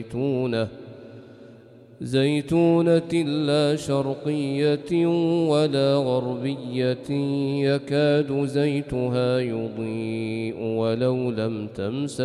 زيتونة لا شرقية ولا غربية يكاد زيتها يضيء ولو لم تمسسه